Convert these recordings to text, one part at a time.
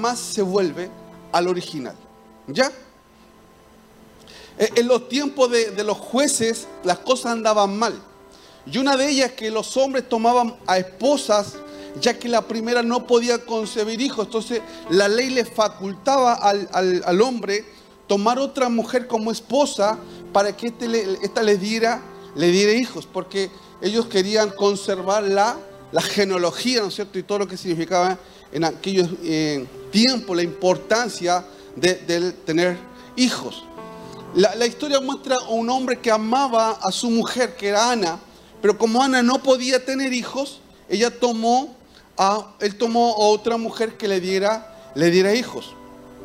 más se vuelve al original. ¿Ya? En los tiempos de los jueces, las cosas andaban mal. Y una de ellas es que los hombres tomaban a esposas, ya que la primera no podía concebir hijos. Entonces la ley le facultaba al hombre tomar otra mujer como esposa para que esta le diera hijos, porque ellos querían conservar la genealogía, ¿no es cierto? Y todo lo que significaba en aquellos tiempos, la importancia de tener hijos. La historia muestra a un hombre que amaba a su mujer, que era Ana, pero como Ana no podía tener hijos, él tomó a otra mujer que le diera hijos.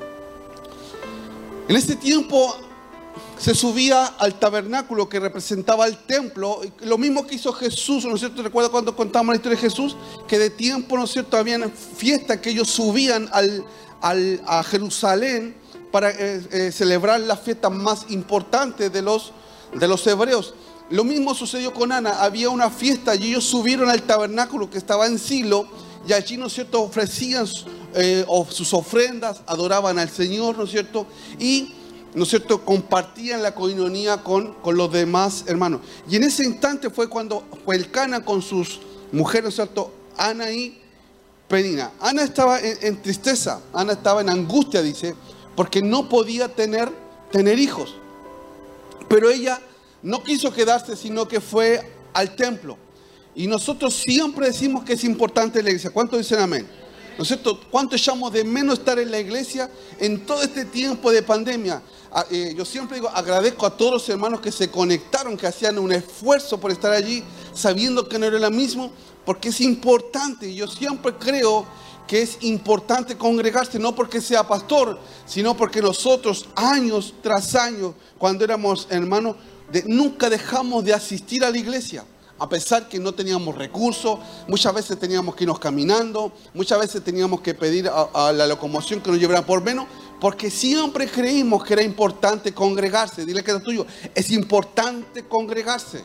En ese tiempo se subía al tabernáculo que representaba el templo, lo mismo que hizo Jesús, ¿no es cierto? ¿Recuerda cuando contamos la historia de Jesús? Que de tiempo, ¿no es cierto?, habían fiestas que ellos subían a Jerusalén para celebrar las fiestas más importantes de los hebreos. Lo mismo sucedió con Ana. Había una fiesta y ellos subieron al tabernáculo que estaba en Silo, y allí, ¿no es cierto?, ofrecían sus ofrendas, adoraban al Señor, ¿no es cierto?, y, ¿no es cierto?, compartían la coinonía con los demás hermanos. Y en ese instante fue cuando fue Elcana con sus mujeres, ¿no es cierto?, Ana y Penina. Ana estaba en tristeza, Ana estaba en angustia, dice, porque no podía tener hijos. Pero ella no quiso quedarse, sino que fue al templo. Y nosotros siempre decimos que es importante la iglesia. ¿Cuántos dicen amén? ¿No es cierto? ¿Cuánto echamos de menos estar en la iglesia en todo este tiempo de pandemia? Yo siempre digo, agradezco a todos los hermanos que se conectaron, que hacían un esfuerzo por estar allí, sabiendo que no era lo mismo, porque es importante. Yo siempre creo que es importante congregarse, no porque sea pastor, sino porque nosotros, años tras años, cuando éramos hermanos, nunca dejamos de asistir a la iglesia. A pesar que no teníamos recursos, muchas veces teníamos que irnos caminando, muchas veces teníamos que pedir a la locomoción que nos llevara por menos, porque siempre creímos que era importante congregarse. Dile que es tuyo, es importante congregarse.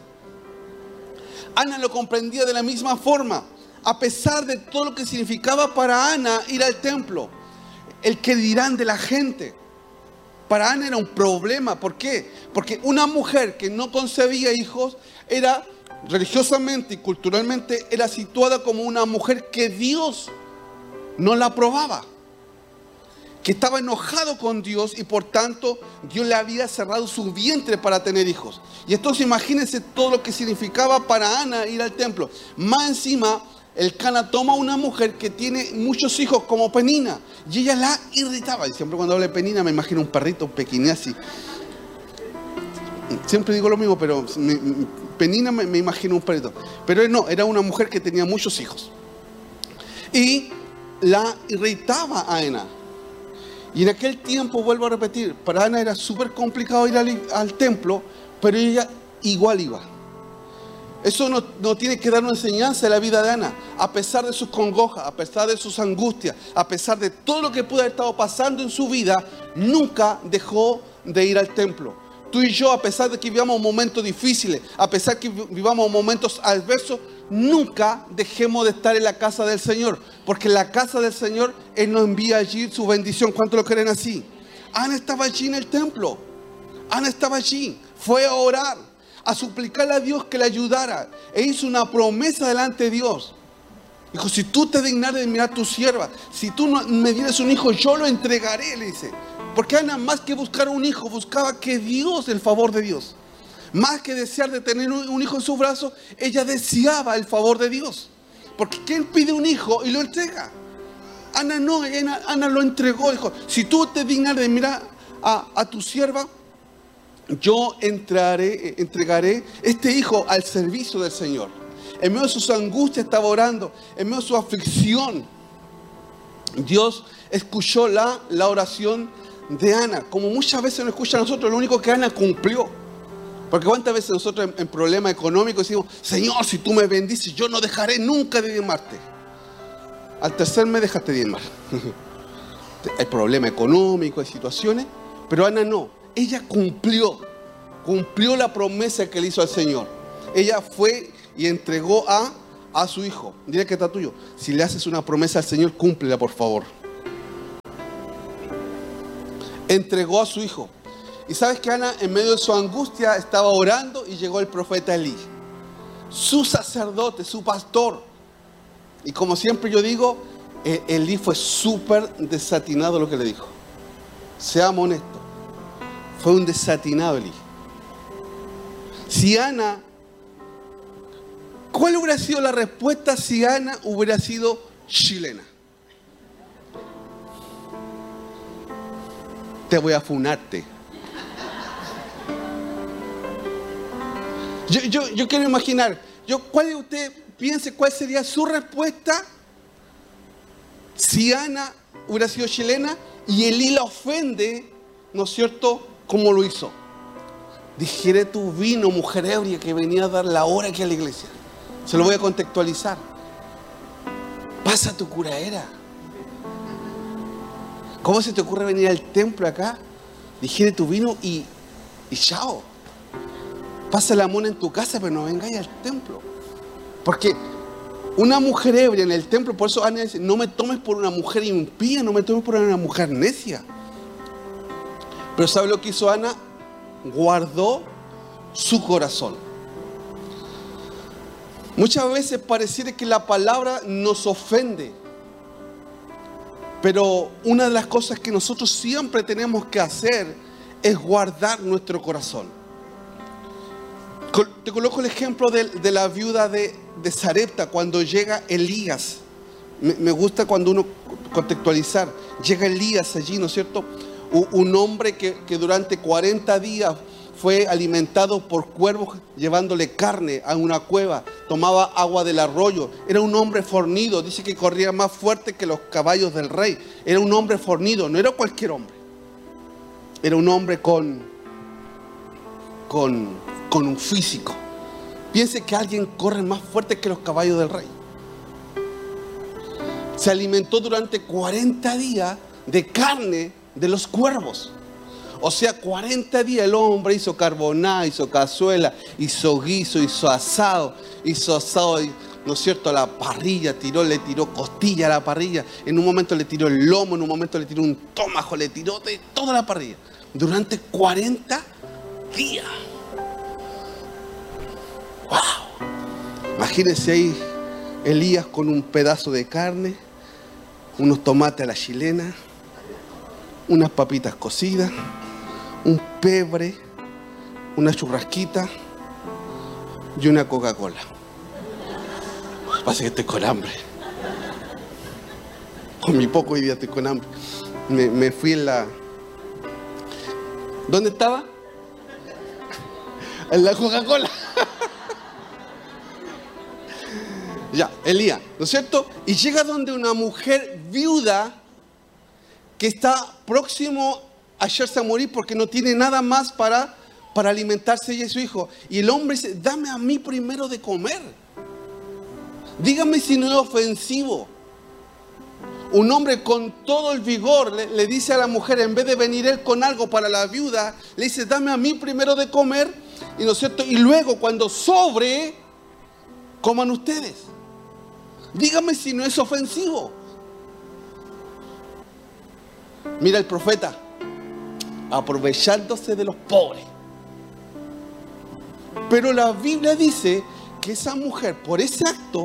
Ana lo comprendía de la misma forma, a pesar de todo lo que significaba para Ana ir al templo. El que dirán de la gente. Para Ana era un problema. ¿Por qué? Porque una mujer que no concebía hijos era religiosamente y culturalmente era situada como una mujer que Dios no la aprobaba, que estaba enojado con Dios y por tanto Dios le había cerrado su vientre para tener hijos. Y entonces imagínense todo lo que significaba para Ana ir al templo. Más encima, Elcana toma a una mujer que tiene muchos hijos como Penina y ella la irritaba. Y siempre cuando hablo de Penina me imagino un perrito pequeño así. Siempre digo lo mismo, pero Penina me imagino un perrito. Pero no, era una mujer que tenía muchos hijos. Y la irritaba a Ana. Y en aquel tiempo, vuelvo a repetir, para Ana era súper complicado ir al templo, pero ella igual iba. Eso no tiene que dar una enseñanza de la vida de Ana. A pesar de sus congojas, a pesar de sus angustias, a pesar de todo lo que pudo haber estado pasando en su vida, nunca dejó de ir al templo. Tú y yo, a pesar de que vivamos momentos difíciles, a pesar de que vivamos momentos adversos, nunca dejemos de estar en la casa del Señor. Porque en la casa del Señor, Él nos envía allí su bendición. ¿Cuántos lo creen así? Ana estaba allí en el templo. Ana estaba allí. Fue a orar, a suplicarle a Dios que le ayudara. E hizo una promesa delante de Dios. Dijo, si tú te dignares de mirar a tu sierva, si tú me dieras un hijo, yo lo entregaré, le dice. Porque Ana, más que buscar un hijo, buscaba que Dios, el favor de Dios. Más que desear de tener un hijo en sus brazos, ella deseaba el favor de Dios. Porque ¿quién pide un hijo y lo entrega? Ana no, Ana lo entregó. Dijo, si tú te dignares de mirar a tu sierva, yo entregaré este hijo al servicio del Señor. En medio de sus angustias estaba orando, en medio de su aflicción. Dios escuchó la oración de Ana, como muchas veces nos escucha a nosotros. Lo único que Ana cumplió, porque cuántas veces nosotros en problemas económicos decimos, Señor, si tú me bendices, yo no dejaré nunca de diezmarte. Al tercer mes dejaste de diezmar. Hay problemas económicos, hay situaciones, pero Ana no, ella cumplió la promesa que le hizo al Señor. Ella fue y entregó a su hijo. Dile que está tuyo, si le haces una promesa al Señor, cúmplela, por favor. entregó a su hijo. Y sabes que Ana, en medio de su angustia, estaba orando y llegó el profeta Elí, su sacerdote, su pastor. Y como siempre yo digo, Elí fue súper desatinado lo que le dijo. Seamos honestos, fue un desatinado Elí. Si Ana, ¿cuál hubiera sido la respuesta si Ana hubiera sido chilena? Te voy a funarte. Yo quiero imaginar, ¿cuál de usted piense cuál sería su respuesta si Ana hubiera sido chilena y Elí la ofende, ¿no es cierto?, como lo hizo? Digiere tu vino, mujer ebria, que venía a dar la hora aquí a la iglesia. Se lo voy a contextualizar. Pasa tu curaera. ¿Cómo se te ocurre venir al templo acá? Digiere tu vino y chao. Pasa la mona en tu casa, pero no vengáis al templo. Porque una mujer ebria en el templo, por eso Ana dice, no me tomes por una mujer impía, no me tomes por una mujer necia. Pero ¿sabe lo que hizo Ana? Guardó su corazón. Muchas veces pareciera que la palabra nos ofende, pero una de las cosas que nosotros siempre tenemos que hacer es guardar nuestro corazón. Te coloco el ejemplo de la viuda de Sarepta cuando llega Elías. Me gusta cuando uno contextualizar. Llega Elías allí, ¿no es cierto? Un hombre que durante 40 días fue alimentado por cuervos llevándole carne a una cueva. Tomaba agua del arroyo. Era un hombre fornido. Dice que corría más fuerte que los caballos del rey. Era un hombre fornido. No era cualquier hombre. Era un hombre con un físico. Piense que alguien corre más fuerte que los caballos del rey. Se alimentó durante 40 días de carne de los cuervos. O sea, 40 días el hombre hizo carbonada, hizo cazuela, hizo guiso, hizo asado, ¿no es cierto?, a la parrilla, le tiró costilla a la parrilla. En un momento le tiró el lomo, en un momento le tiró un tomajo, le tiró de toda la parrilla. Durante 40 días. ¡Wow! Imagínense ahí Elías con un pedazo de carne, unos tomates a la chilena, unas papitas cocidas, un pebre, una churrasquita y una Coca-Cola. Pasa que estoy con hambre. Con mi poco hoy día estoy con hambre. Me fui en la... ¿Dónde estaba? En la Coca-Cola. Ya, Elías, ¿no es cierto? Y llega donde una mujer viuda que está próximo a echarse a morir porque no tiene nada más para alimentarse ella y su hijo. Y el hombre dice, dame a mí primero de comer. Dígame si no es ofensivo. Un hombre con todo el vigor le dice a la mujer, en vez de venir él con algo para la viuda, le dice, dame a mí primero de comer, y ¿no es cierto? Y luego cuando sobre, coman ustedes. Dígame si no es ofensivo. Mira el profeta, aprovechándose de los pobres. Pero la Biblia dice que esa mujer, por ese acto,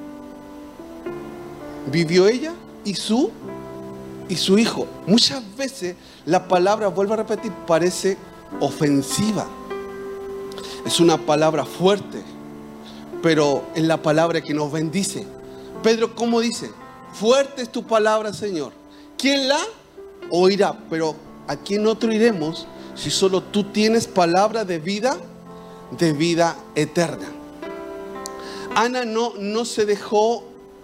vivió ella y su hijo. Muchas veces la palabra, vuelvo a repetir, parece ofensiva. Es una palabra fuerte, pero es la palabra que nos bendice. Pedro, ¿cómo dice? Fuerte es tu palabra, Señor. ¿Quién la oirá? Pero ¿a quién otro iremos si solo tú tienes palabra de vida eterna? Ana no se dejó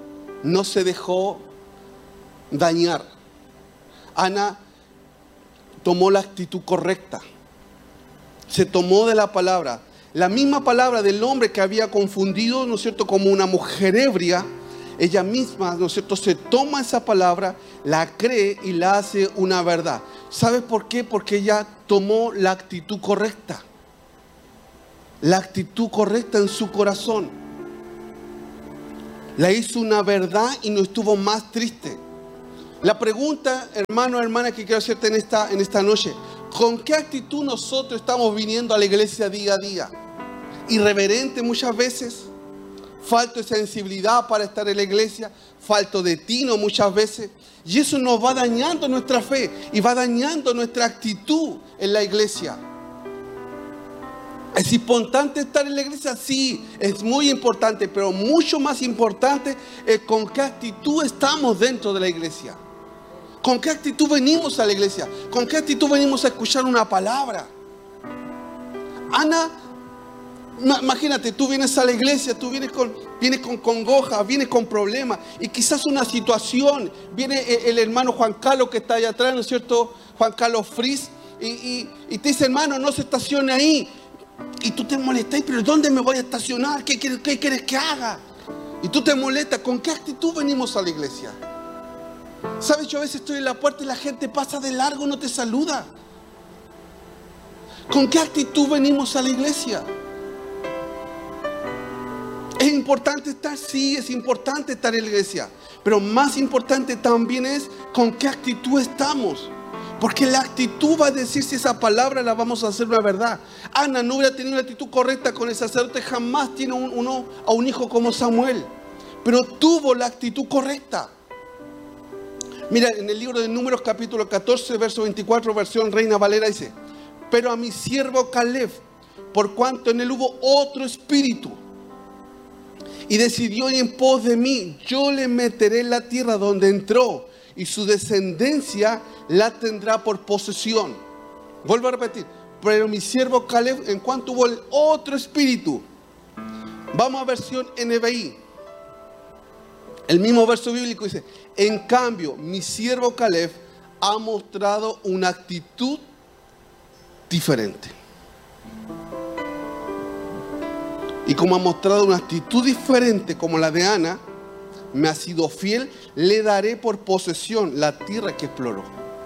dañar. Ana tomó la actitud correcta. Se tomó de la palabra. La misma palabra del hombre que había confundido, ¿no es cierto?, como una mujer ebria. Ella misma, ¿no es cierto?, se toma esa palabra, la cree y la hace una verdad. ¿Sabes por qué? Porque ella tomó la actitud correcta. La actitud correcta en su corazón. La hizo una verdad y no estuvo más triste. La pregunta, hermano, hermana, que quiero hacerte en esta noche: ¿con qué actitud nosotros estamos viniendo a la iglesia día a día? ¿Irreverente muchas veces? ¿Falto de sensibilidad para estar en la iglesia? ¿Falto de tino muchas veces? Y eso nos va dañando nuestra fe y va dañando nuestra actitud en la iglesia. ¿Es importante estar en la iglesia? Sí, es muy importante, pero mucho más importante es con qué actitud estamos dentro de la iglesia. ¿Con qué actitud venimos a la iglesia? ¿Con qué actitud venimos a escuchar una palabra? Ana, imagínate, tú vienes a la iglesia, tú vienes con congoja, vienes con problemas y quizás una situación. Viene el hermano Juan Carlos que está allá atrás, ¿no es cierto? Juan Carlos Fris, y te dice: hermano, no se estacione ahí. Y tú te molestas: pero ¿dónde me voy a estacionar? ¿Qué quieres que haga? Y tú te molestas. ¿Con qué actitud venimos a la iglesia? ¿Sabes? Yo a veces estoy en la puerta y la gente pasa de largo, no te saluda. ¿Con qué actitud venimos a la iglesia? ¿Es importante estar? Sí, es importante estar en la iglesia. Pero más importante también es con qué actitud estamos. Porque la actitud va a decir si esa palabra la vamos a hacer una verdad. Ana no hubiera tenido la actitud correcta con el sacerdote, jamás tiene a un hijo como Samuel. Pero tuvo la actitud correcta. Mira, en el libro de Números capítulo 14, verso 24, versión Reina Valera, dice: pero a mi siervo Caleb, por cuanto en él hubo otro espíritu, y decidió ir en pos de mí, yo le meteré en la tierra donde entró, y su descendencia la tendrá por posesión. Vuelvo a repetir: pero mi siervo Caleb, en cuanto hubo el otro espíritu. Vamos a versión NBI. El mismo verso bíblico dice: en cambio, mi siervo Caleb ha mostrado una actitud diferente. Y como ha mostrado una actitud diferente como la de Ana, me ha sido fiel, le daré por posesión la tierra que exploró.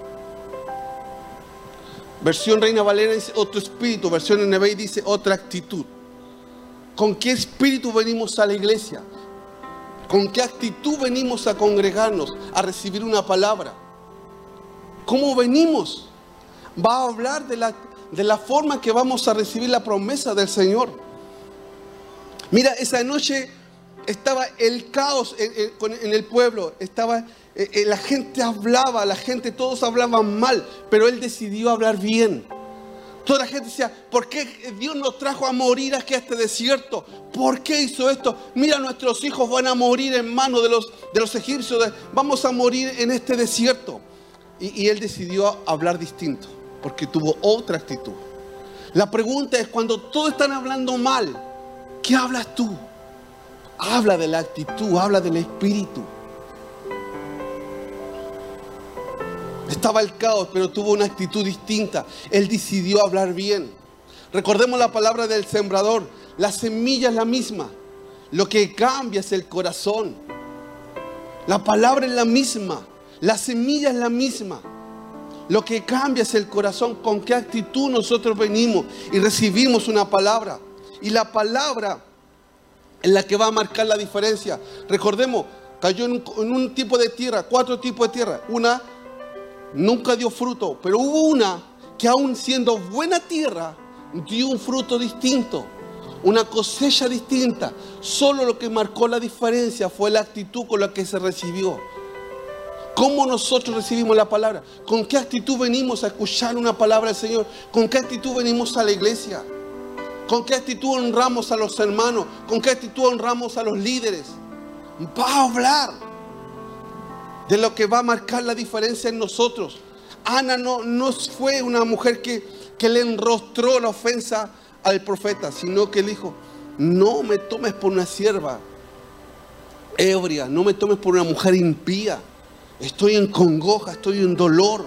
Versión Reina Valera dice otro espíritu, versión NBI dice otra actitud. ¿Con qué espíritu venimos a la iglesia? ¿Con qué actitud venimos a congregarnos, a recibir una palabra? ¿Cómo venimos? Va a hablar de la forma que vamos a recibir la promesa del Señor. Mira, esa noche estaba el caos en el pueblo. La gente hablaba, todos hablaban mal, pero él decidió hablar bien. Toda la gente decía: ¿por qué Dios nos trajo a morir aquí a este desierto? ¿Por qué hizo esto? Mira, nuestros hijos van a morir en manos de los egipcios. Vamos a morir en este desierto. Y él decidió hablar distinto, porque tuvo otra actitud. La pregunta es: cuando todos están hablando mal, ¿qué hablas tú? Habla de la actitud, habla del espíritu. Estaba el caos, pero tuvo una actitud distinta. Él decidió hablar bien. Recordemos la palabra del sembrador: la semilla es la misma, lo que cambia es el corazón. La palabra es la misma, la semilla es la misma, lo que cambia es el corazón. ¿Con qué actitud nosotros venimos y recibimos una palabra? Y la palabra es la que va a marcar la diferencia. Recordemos, cayó en un tipo de tierra, 4 tipos de tierra. Una nunca dio fruto, pero hubo una que, aún siendo buena tierra, dio un fruto distinto, una cosecha distinta. Solo lo que marcó la diferencia fue la actitud con la que se recibió. ¿Cómo nosotros recibimos la palabra? ¿Con qué actitud venimos a escuchar una palabra del Señor? ¿Con qué actitud venimos a la iglesia? ¿Con qué actitud honramos a los hermanos? ¿Con qué actitud honramos a los líderes? Va a hablar de lo que va a marcar la diferencia en nosotros. Ana no fue una mujer que le enrostró la ofensa al profeta, sino que le dijo: no me tomes por una sierva ebria, no me tomes por una mujer impía. Estoy en congoja, estoy en dolor.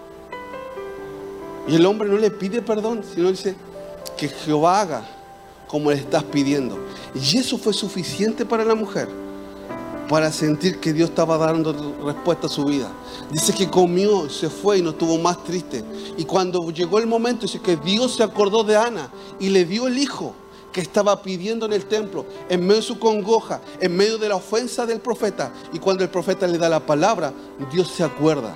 Y el hombre no le pide perdón, sino dice: que Jehová haga como le estás pidiendo. Y eso fue suficiente para la mujer, para sentir que Dios estaba dando respuesta a su vida. Dice que comió, se fue y no estuvo más triste. Y cuando llegó el momento, dice que Dios se acordó de Ana y le dio el hijo que estaba pidiendo en el templo, en medio de su congoja, en medio de la ofensa del profeta. Y cuando el profeta le da la palabra, Dios se acuerda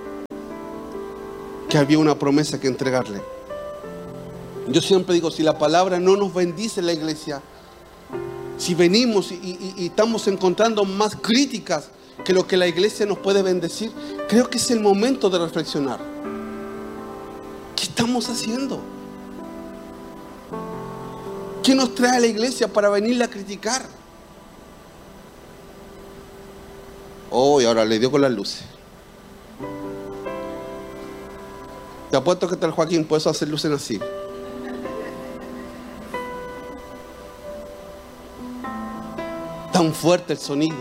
que había una promesa que entregarle. Yo siempre digo, si la palabra no nos bendice en la iglesia, si venimos y estamos encontrando más críticas que lo que la iglesia nos puede bendecir, creo que es el momento de reflexionar. ¿Qué estamos haciendo? ¿Qué nos trae a la iglesia para venirla a criticar? Oh, y ahora le dio con las luces. Te apuesto que tal Joaquín, puedes hacer luces así. Tan fuerte el sonido.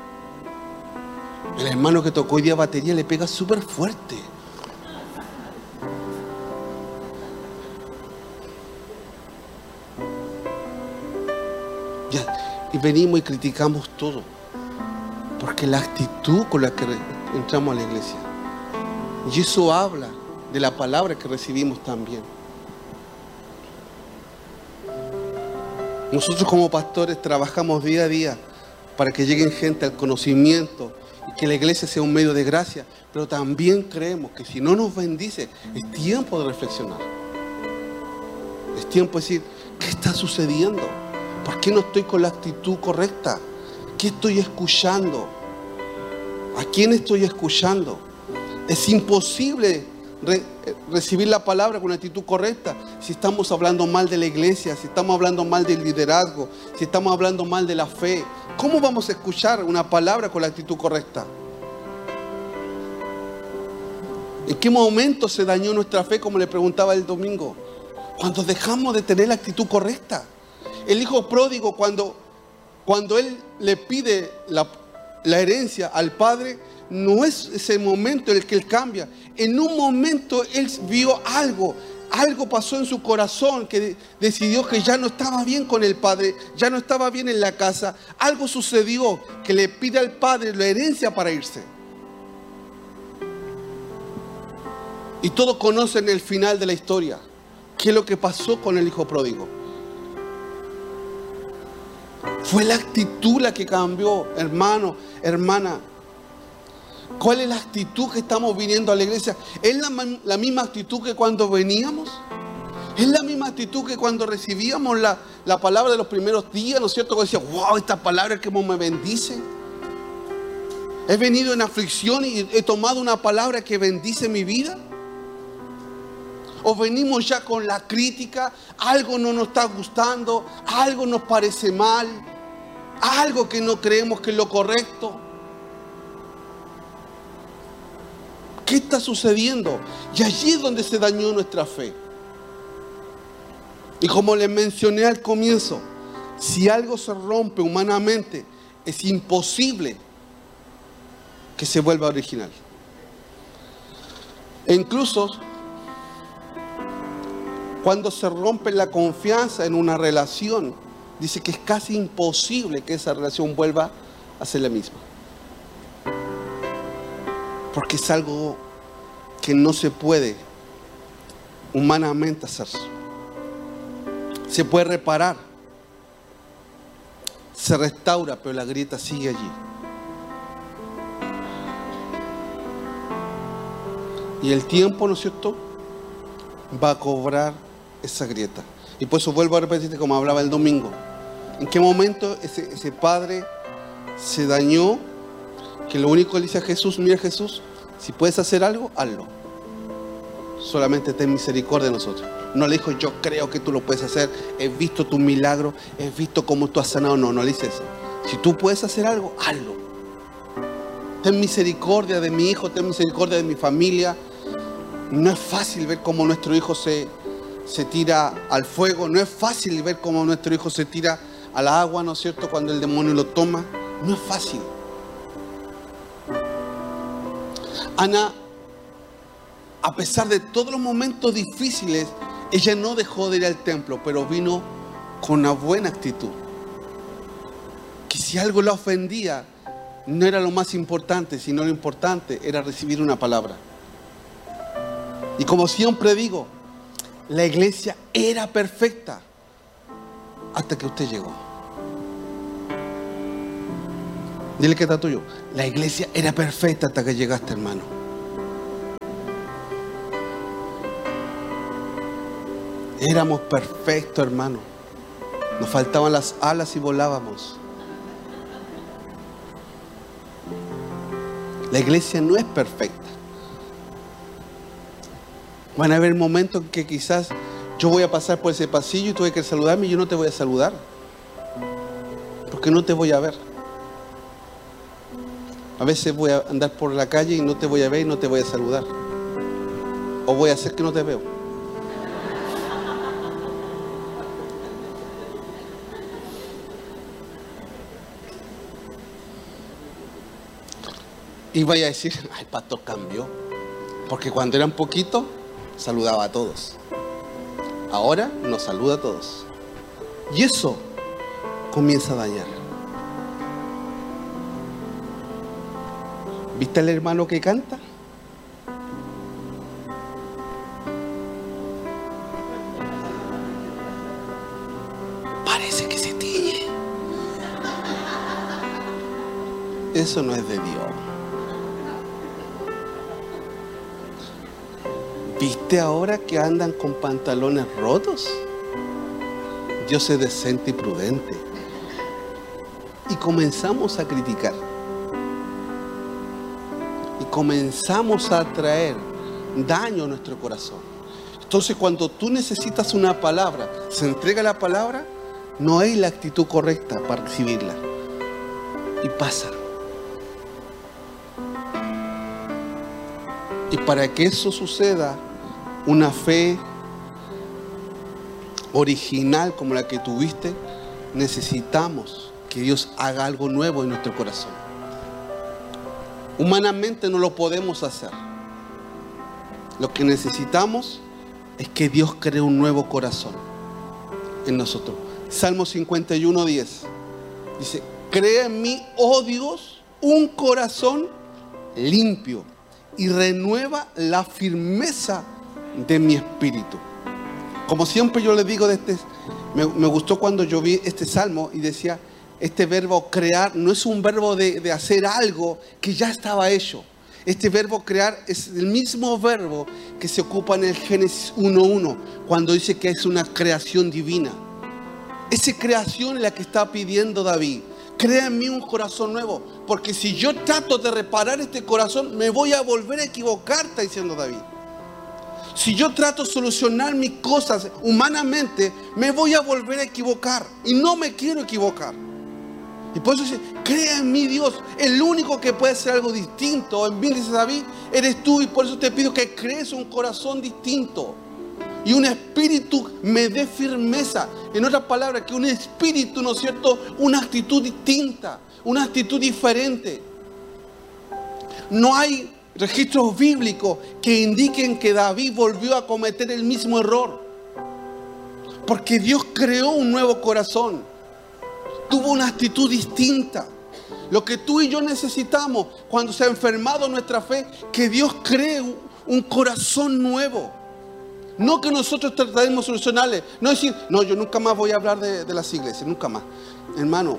El hermano que tocó hoy día batería le pega súper fuerte. Ya, y venimos y criticamos todo. Porque la actitud con la que entramos a la iglesia. Y eso habla de la palabra que recibimos también. Nosotros como pastores trabajamos día a día para que lleguen gente al conocimiento y que la iglesia sea un medio de gracia, pero también creemos que si no nos bendice, es tiempo de reflexionar. Es tiempo de decir, ¿qué está sucediendo? ¿Por qué no estoy con la actitud correcta? ¿Qué estoy escuchando? ¿A quién estoy escuchando? Es imposible recibir la palabra con la actitud correcta si estamos hablando mal de la iglesia, si estamos hablando mal del liderazgo, si estamos hablando mal de la fe. ¿Cómo vamos a escuchar una palabra con la actitud correcta? ¿En qué momento se dañó nuestra fe, como le preguntaba el domingo? Cuando dejamos de tener la actitud correcta. El hijo pródigo, cuando él le pide la herencia al padre, no es ese momento en el que él cambia. En un momento él vio algo pasó en su corazón que decidió que ya no estaba bien con el padre, ya no estaba bien en la casa. Algo sucedió que le pide al padre la herencia para irse. Y todos conocen el final de la historia. ¿Qué es lo que pasó con el hijo pródigo? Fue la actitud la que cambió, hermano, hermana. ¿Cuál es la actitud que estamos viniendo a la iglesia? ¿Es la misma actitud que cuando veníamos? ¿Es la misma actitud que cuando recibíamos la palabra de los primeros días? ¿No es cierto? Cuando decía, wow, esta palabra que me bendice. He venido en aflicción y he tomado una palabra que bendice mi vida. ¿O venimos ya con la crítica? Algo no nos está gustando, algo nos parece mal, algo que no creemos que es lo correcto. ¿Qué está sucediendo? Y allí es donde se dañó nuestra fe. Y como les mencioné al comienzo, si algo se rompe humanamente, es imposible que se vuelva original. E incluso cuando se rompe la confianza en una relación, dice que es casi imposible que esa relación vuelva a ser la misma. Porque es algo que no se puede humanamente hacer. Se puede reparar, se restaura, pero la grieta sigue allí. Y el tiempo, ¿no es cierto?, va a cobrar esa grieta. Y por eso vuelvo a repetirte como hablaba el domingo. ¿En qué momento ese padre se dañó? Que lo único que le dice a Jesús, mira Jesús, si puedes hacer algo, hazlo. Solamente ten misericordia de nosotros. No le dijo, yo creo que tú lo puedes hacer, he visto tu milagro, he visto cómo tú has sanado. No le dice eso. Si tú puedes hacer algo, hazlo. Ten misericordia de mi hijo, ten misericordia de mi familia. No es fácil ver cómo nuestro hijo se tira al fuego. No es fácil ver cómo nuestro hijo se tira al agua, ¿no es cierto?, cuando el demonio lo toma. No es fácil. Ana, a pesar de todos los momentos difíciles, ella no dejó de ir al templo, pero vino con una buena actitud. Que si algo la ofendía, no era lo más importante, sino lo importante era recibir una palabra. Y como siempre digo, la iglesia era perfecta. hasta que usted llegó. Dile que está tuyo. La iglesia era perfecta hasta que llegaste, hermano. Éramos perfectos, hermano. Nos faltaban las alas y volábamos. La iglesia no es perfecta. Van a haber momentos en que quizás yo voy a pasar por ese pasillo y tú vas a querer saludarme y yo no te voy a saludar. Porque no te voy a ver. A veces voy a andar por la calle y no te voy a ver y no te voy a saludar. O voy a hacer que no te veo. Y vaya a decir, ay, el pastor cambió. Porque cuando eran poquitos, saludaba a todos. Ahora nos saluda a todos. Y eso comienza a dañar. ¿Viste al hermano que canta? Parece que se tiñe. Eso no es de Dios. ¿Viste ahora que andan con pantalones rotos? Dios es decente y prudente. Y comenzamos a criticar. Y comenzamos a traer daño a nuestro corazón. Entonces, cuando tú necesitas una palabra, se entrega la palabra, no hay la actitud correcta para recibirla. Y pasa. Y para que eso suceda, una fe original como la que tuviste, necesitamos que Dios haga algo nuevo en nuestro corazón. Humanamente no lo podemos hacer. Lo que necesitamos es que Dios cree un nuevo corazón en nosotros. Salmo 51:10 dice: crea en mí, oh Dios, un corazón limpio y renueva la firmeza de mi espíritu. Como siempre yo les digo me gustó cuando yo vi este salmo y decía, este verbo crear no es un verbo de hacer algo que ya estaba hecho. Este verbo crear es el mismo verbo que se ocupa en el Génesis 1:1, cuando dice que es una creación divina. Esa creación es la que está pidiendo David. Crea en mí un corazón nuevo, porque si yo trato de reparar este corazón, me voy a volver a equivocar, está diciendo David. Si yo trato de solucionar mis cosas humanamente, me voy a volver a equivocar. Y no me quiero equivocar. Y por eso dice, crea en mí, Dios. El único que puede hacer algo distinto en mí, dice David, eres tú. Y por eso te pido que crees un corazón distinto. Y un espíritu me dé firmeza. En otras palabras, que un espíritu, ¿no es cierto? Una actitud distinta, una actitud diferente. No hay registros bíblicos que indiquen que David volvió a cometer el mismo error. Porque Dios creó un nuevo corazón. Tuvo una actitud distinta. Lo que tú y yo necesitamos cuando se ha enfermado nuestra fe, que Dios cree un corazón nuevo. No que nosotros tratemos de solucionarle. No decir, no, yo nunca más voy a hablar de las iglesias, nunca más. Hermano,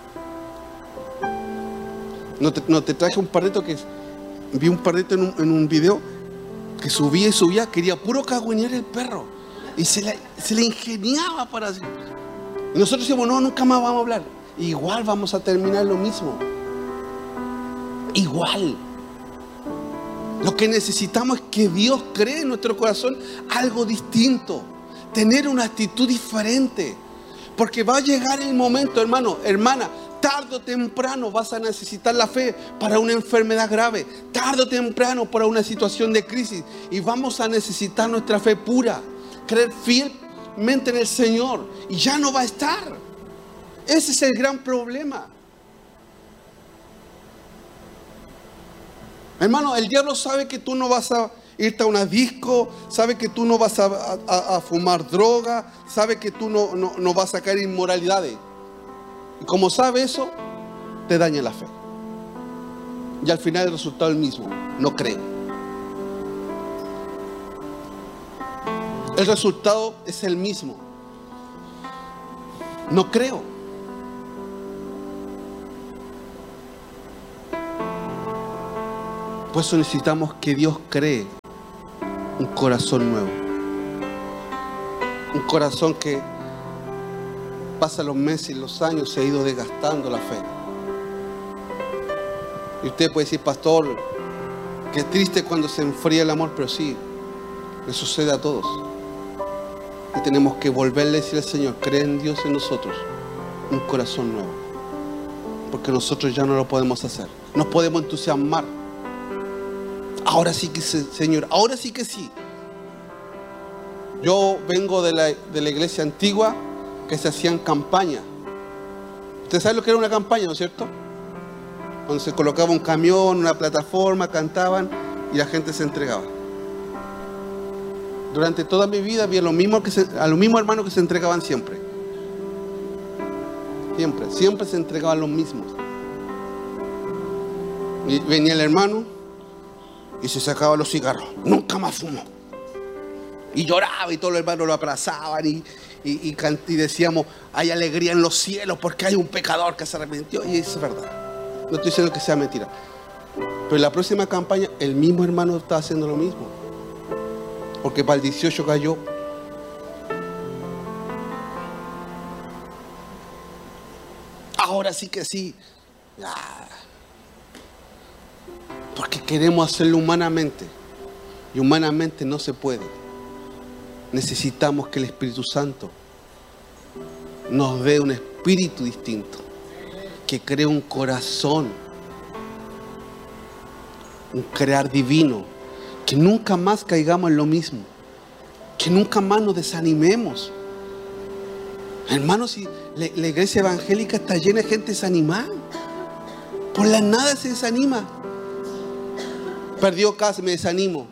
no te traje un perrito que... Vi un perrito en un video que subía y subía, quería puro cagüeñar el perro. Y se le ingeniaba para hacer. Y nosotros decimos, no, nunca más vamos a hablar. Igual vamos a terminar lo mismo. Igual. Lo que necesitamos es que Dios cree en nuestro corazón algo distinto. Tener una actitud diferente. Porque va a llegar el momento, hermano, hermana, tarde o temprano vas a necesitar la fe para una enfermedad grave. Tarde o temprano para una situación de crisis. Y vamos a necesitar nuestra fe pura. Creer fielmente en el Señor. Y ya no va a estar. Ese es el gran problema. Hermano, el diablo sabe que tú no vas a irte a una disco, sabe que tú no vas a fumar droga, sabe que tú no vas a caer en inmoralidades. Y como sabe eso, te daña la fe. Y al final el resultado es el mismo, no creen. El resultado es el mismo. No creo. Por eso necesitamos que Dios cree un corazón nuevo. Un corazón que pasa los meses y los años, se ha ido desgastando la fe. Y usted puede decir, pastor, qué triste cuando se enfría el amor, pero sí, le sucede a todos. Y tenemos que volverle a decir al Señor, cree en Dios en nosotros, un corazón nuevo. Porque nosotros ya no lo podemos hacer. Nos podemos entusiasmar. Ahora sí que sí, Señor, ahora sí que sí. Yo vengo de la iglesia antigua que se hacían campañas. Usted sabe lo que era una campaña, ¿no es cierto? Donde se colocaba un camión, una plataforma, cantaban y la gente se entregaba. Durante toda mi vida había a los mismos hermanos que se entregaban siempre. Siempre se entregaban los mismos. Y venía el hermano y se sacaba los cigarros. Nunca más fumó. Y lloraba y todos los hermanos lo abrazaban y decíamos, hay alegría en los cielos porque hay un pecador que se arrepintió. Y eso es verdad. No estoy diciendo que sea mentira. Pero en la próxima campaña el mismo hermano está haciendo lo mismo. Porque para el 18 cayó. Ahora sí que sí. Porque queremos hacerlo humanamente. Y humanamente no se puede. Necesitamos que el Espíritu Santo nos dé un espíritu distinto. Que cree un corazón. Un crear divino. Que nunca más caigamos en lo mismo. Que nunca más nos desanimemos. Hermanos, si la iglesia evangélica está llena de gente desanimada. Por la nada se desanima. Perdió casa, me desanimo.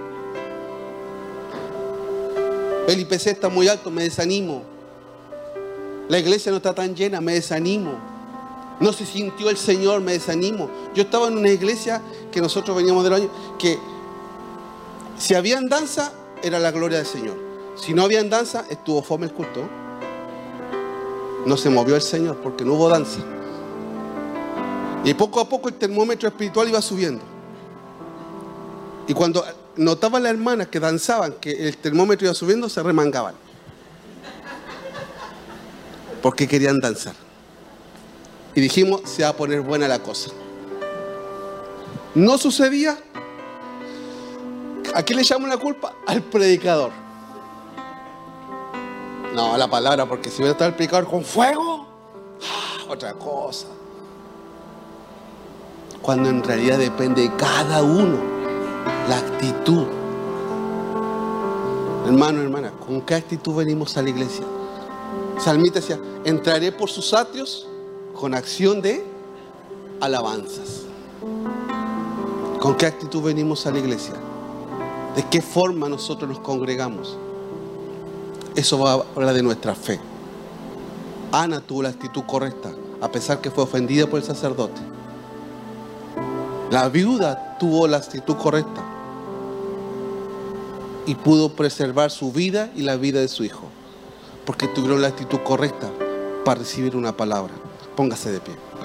El IPC está muy alto, me desanimo. La iglesia no está tan llena, me desanimo. No se sintió el Señor, me desanimo. Yo estaba en una iglesia que nosotros veníamos del año, que si había danza, era la gloria del Señor. Si no había danza, estuvo fome el culto. No se movió el Señor porque no hubo danza. Y poco a poco el termómetro espiritual iba subiendo. Y cuando notaban las hermanas que danzaban, que el termómetro iba subiendo, se remangaban. Porque querían danzar. Y dijimos, se va a poner buena la cosa. No sucedía. ¿A qué le echamos la culpa? Al predicador. No, a la palabra, porque si hubiera estado el predicador con fuego, otra cosa. Cuando en realidad depende de cada uno, la actitud. Hermano, hermana, ¿con qué actitud venimos a la iglesia? Salmista decía, entraré por sus atrios con acción de alabanzas. ¿Con qué actitud venimos a la iglesia? ¿De qué forma nosotros nos congregamos? Eso va a hablar de nuestra fe. Ana tuvo la actitud correcta, a pesar que fue ofendida por el sacerdote. La viuda tuvo la actitud correcta y pudo preservar su vida y la vida de su hijo, porque tuvieron la actitud correcta para recibir una palabra. Póngase de pie.